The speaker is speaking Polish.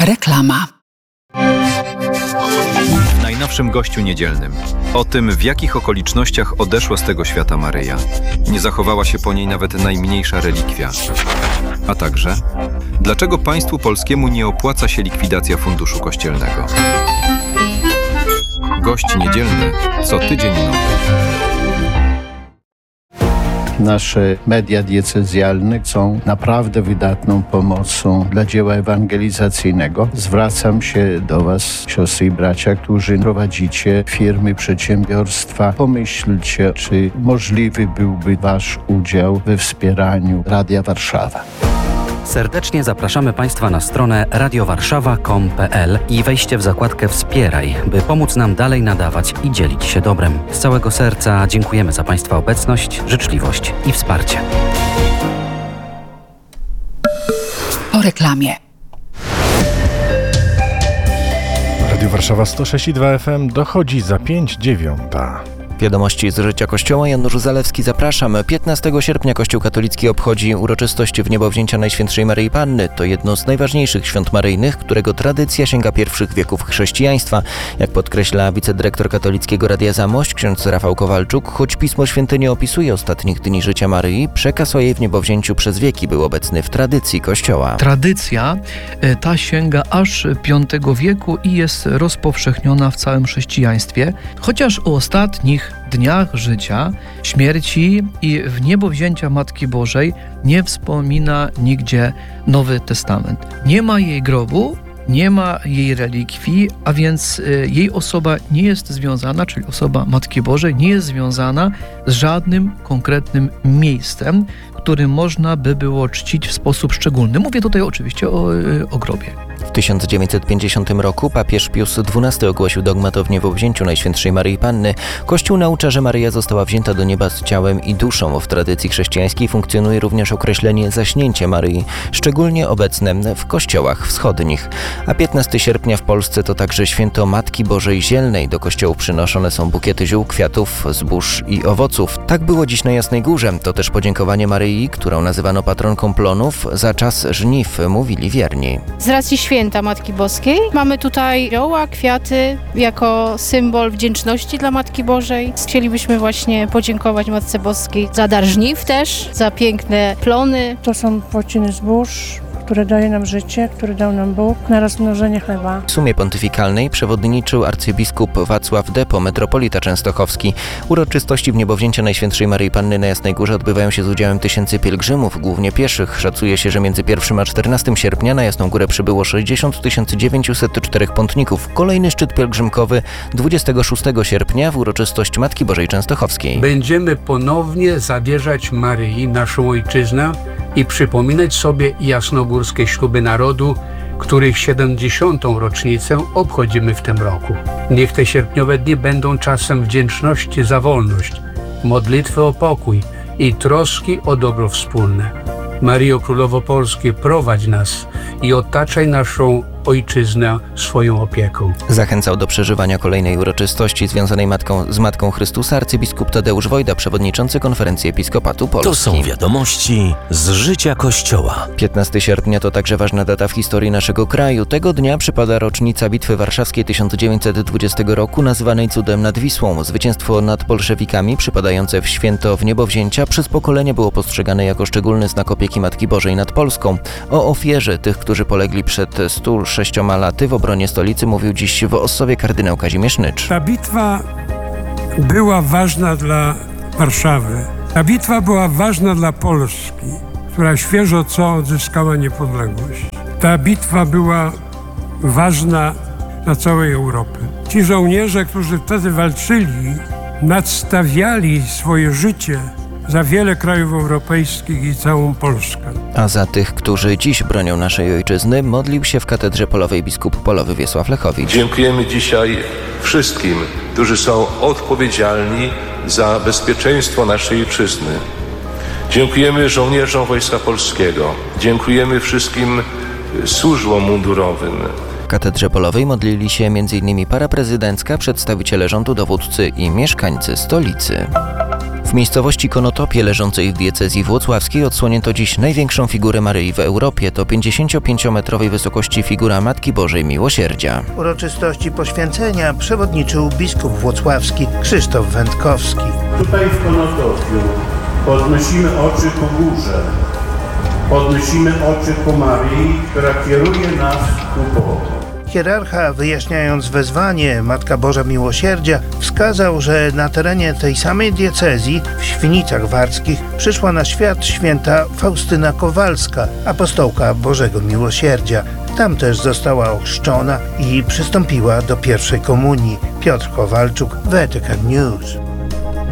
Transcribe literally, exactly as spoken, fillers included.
Reklama. W najnowszym Gościu Niedzielnym. O tym, w jakich okolicznościach odeszła z tego świata Maryja. Nie zachowała się po niej nawet najmniejsza relikwia. A także, dlaczego państwu polskiemu nie opłaca się likwidacja funduszu kościelnego. Gość Niedzielny co tydzień nowy. Nasze media diecezjalne są naprawdę wydatną pomocą dla dzieła ewangelizacyjnego. Zwracam się do Was, siostry i bracia, którzy prowadzicie firmy, przedsiębiorstwa. Pomyślcie, czy możliwy byłby Wasz udział we wspieraniu Radia Warszawa. Serdecznie zapraszamy Państwa na stronę radio warszawa kropka com kropka p l i wejście w zakładkę Wspieraj, by pomóc nam dalej nadawać i dzielić się dobrem. Z całego serca dziękujemy za Państwa obecność, życzliwość i wsparcie. Po reklamie. Radio Warszawa sto sześć i dwa F M dochodzi za pięć dziewiąta. Wiadomości z życia Kościoła. Janusz Zalewski, zapraszam. piętnastego sierpnia Kościół katolicki obchodzi uroczystość Wniebowzięcia Najświętszej Maryi Panny. To jedno z najważniejszych świąt maryjnych, którego tradycja sięga pierwszych wieków chrześcijaństwa. Jak podkreśla wicedyrektor katolickiego Radia Zamość, ksiądz Rafał Kowalczuk, choć Pismo Święte nie opisuje ostatnich dni życia Maryi, przekaz o jej wniebowzięciu przez wieki był obecny w tradycji Kościoła. Tradycja ta sięga aż piątego wieku i jest rozpowszechniona w całym chrześcijaństwie, chociaż o ostatnich dniach życia, śmierci i wniebowzięcia Matki Bożej nie wspomina nigdzie Nowy Testament. Nie ma jej grobu, nie ma jej relikwii, a więc y, jej osoba nie jest związana, czyli osoba Matki Bożej nie jest związana z żadnym konkretnym miejscem, którym można by było czcić w sposób szczególny. Mówię tutaj oczywiście o, y, o grobie. W tysiąc dziewięćset pięćdziesiątym roku papież Pius dwunasty ogłosił dogmat o wniebowzięciu Najświętszej Maryi Panny. Kościół naucza, że Maryja została wzięta do nieba z ciałem i duszą. W tradycji chrześcijańskiej funkcjonuje również określenie zaśnięcie Maryi, szczególnie obecne w kościołach wschodnich. A piętnastego sierpnia w Polsce to także święto Matki Bożej Zielnej. Do kościołów przynoszone są bukiety ziół, kwiatów, zbóż i owoców. Tak było dziś na Jasnej Górze. To też podziękowanie Maryi, którą nazywano patronką plonów, za czas żniw, mówili wierni. Z racji święta Matki Boskiej mamy tutaj zioła, kwiaty jako symbol wdzięczności dla Matki Bożej. Chcielibyśmy właśnie podziękować Matce Boskiej za dar żniw też, za piękne plony. To są płociny zbóż, które daje nam życie, które dał nam Bóg na rozmnożenie chleba. W sumie pontyfikalnej przewodniczył arcybiskup Wacław Depo, metropolita częstochowski. Uroczystości Wniebowzięcia Najświętszej Maryi Panny na Jasnej Górze odbywają się z udziałem tysięcy pielgrzymów, głównie pieszych. Szacuje się, że między pierwszym a czternastego sierpnia na Jasną Górę przybyło sześćdziesiąt tysięcy dziewięćset czterech pątników. Kolejny szczyt pielgrzymkowy dwudziestego szóstego sierpnia w uroczystość Matki Bożej Częstochowskiej. Będziemy ponownie zawierzać Maryi naszą ojczyznę i przypominać sobie jasnogórskie śluby narodu, których siedemdziesiątą rocznicę obchodzimy w tym roku. Niech te sierpniowe dni będą czasem wdzięczności za wolność, modlitwy o pokój i troski o dobro wspólne. Maryjo Królowo Polskie, prowadź nas i otaczaj naszą ojczyznę swoją opieką. Zachęcał do przeżywania kolejnej uroczystości związanej matką, z Matką Chrystusa arcybiskup Tadeusz Wojda, przewodniczący Konferencji Episkopatu Polski. To są wiadomości z życia Kościoła. piętnastego sierpnia to także ważna data w historii naszego kraju. Tego dnia przypada rocznica Bitwy Warszawskiej tysiąc dziewięćset dwudziestego roku, nazywanej cudem nad Wisłą. Zwycięstwo nad bolszewikami, przypadające w święto Wniebowzięcia, przez pokolenie było postrzegane jako szczególny znak opieki Matki Bożej nad Polską. O ofierze tych, którzy polegli przed stu sześcioma laty w obronie stolicy, mówił dziś w Ossowie kardynał Kazimierz Nycz. Ta bitwa była ważna dla Warszawy. Ta bitwa była ważna dla Polski, która świeżo co odzyskała niepodległość. Ta bitwa była ważna dla całej Europy. Ci żołnierze, którzy wtedy walczyli, nadstawiali swoje życie za wiele krajów europejskich i całą Polskę. A za tych, którzy dziś bronią naszej ojczyzny, modlił się w katedrze polowej biskup polowy Wiesław Lechowicz. Dziękujemy dzisiaj wszystkim, którzy są odpowiedzialni za bezpieczeństwo naszej ojczyzny. Dziękujemy żołnierzom Wojska Polskiego. Dziękujemy wszystkim służbom mundurowym. W katedrze polowej modlili się m.in. para prezydencka, przedstawiciele rządu, dowódcy i mieszkańcy stolicy. W miejscowości Konotopie, leżącej w diecezji włocławskiej, odsłonięto dziś największą figurę Maryi w Europie. To pięćdziesięciopięciometrowej wysokości figura Matki Bożej Miłosierdzia. Uroczystości poświęcenia przewodniczył biskup włocławski Krzysztof Wędkowski. Tutaj w Konotopiu podnosimy oczy ku górze, podnosimy oczy ku Maryi, która kieruje nas ku Bogu. Hierarcha, wyjaśniając wezwanie Matka Boża Miłosierdzia, wskazał, że na terenie tej samej diecezji, w Świnicach Warskich, przyszła na świat święta Faustyna Kowalska, apostołka Bożego Miłosierdzia. Tam też została ochrzczona i przystąpiła do pierwszej komunii. Piotr Kowalczuk, Vatican News.